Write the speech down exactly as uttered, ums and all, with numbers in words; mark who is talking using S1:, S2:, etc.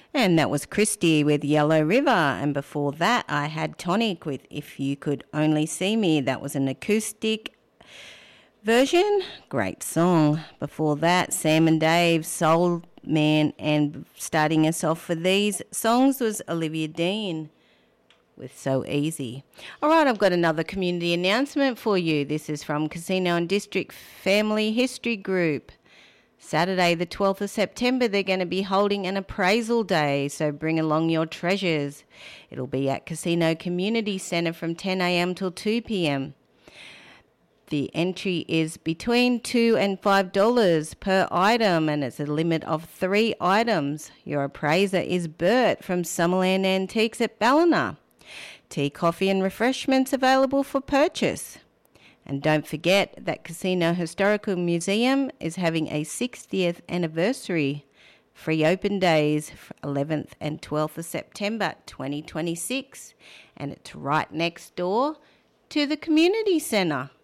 S1: And that was Christy with Yellow River. And before that, I had Tonic with If You Could Only See Me. That was an acoustic version. Great song. Before that, Sam and Dave, Soul Man. And starting us off for these songs was Olivia Dean with So Easy. All right, I've got another community announcement for you. This is from Casino and District Family History Group. Saturday the twelfth of September, they're going to be holding an appraisal day, so bring along your treasures. It'll be at Casino Community Centre from ten a.m. till two p.m. The entry is between two dollars and five dollars per item, and it's a limit of three items. Your appraiser is Bert from Summerland Antiques at Ballina. Tea, coffee and refreshments available for purchase. And don't forget that Casino Historical Museum is having a sixtieth anniversary. Free open days for eleventh and twelfth of September twenty twenty-six. And it's right next door to the community centre.